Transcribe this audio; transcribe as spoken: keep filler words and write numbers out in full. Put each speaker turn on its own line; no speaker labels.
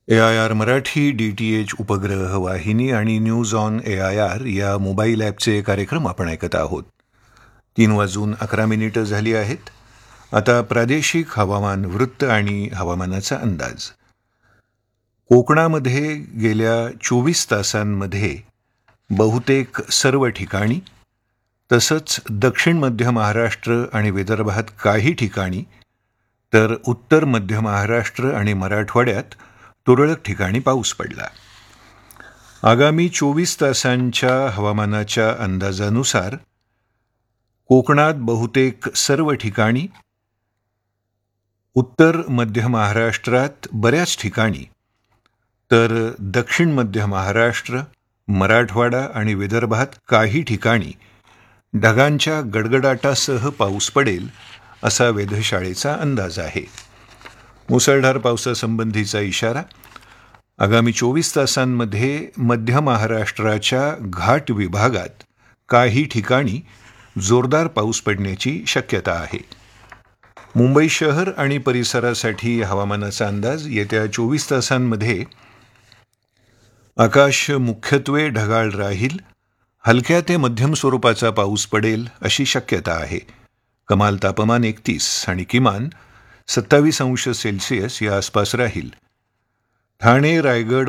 A I R Marathi, D T H उपग्रह वाहिनी आणि news on A I R या मोबाईल ॲपचे कार्यक्रम आपण ऐकत आहोत. तीन वाजून अकरा मिनिटं झाली आहेत. आता प्रादेशिक हवामान वृत्त आणि हवामानाचा अंदाज. कोकणामध्ये गेल्या चोवीस तासांमध्ये बहुतेक सर्व ठिकाणी, तसंच दक्षिण मध्य महाराष्ट्र आणि विदर्भात काही ठिकाणी, तर उत्तर मध्य महाराष्ट्र आणि मराठवाड्यात तुरळक ठिकाणी पाऊस पडला. आगामी चोवीस तासांच्या हवामानाच्या अंदाजानुसार कोकणात बहुतेक सर्व ठिकाणी, उत्तर मध्य महाराष्ट्रात बऱ्याच ठिकाणी, तर दक्षिण मध्य महाराष्ट्र, मराठवाडा आणि विदर्भात काही ठिकाणी ढगांच्या गडगडाटासह पाऊस पडेल असा वेधशाळेचा अंदाज आहे. मुसळधार पावसासंबंधीचा इशारा. आगामी चोवीस तासांमध्ये मध्य महाराष्ट्राच्या घाट विभागात काही ठिकाणी जोरदार पाऊस पडण्याची शक्यता आहे. मुंबई शहर आणि परिसरासाठी हवामानाचा अंदाज. येत्या चोवीस तासांमध्ये आकाश मुख्यत्वे ढगाळ राहील. हलक्या ते मध्यम स्वरूपाचा पाऊस पडेल अशी शक्यता आहे. कमाल तापमान एकतीस आणि किमान सत्तावीस अंश सेल्सिअस या आसपास राहील. ठाणे, रायगड,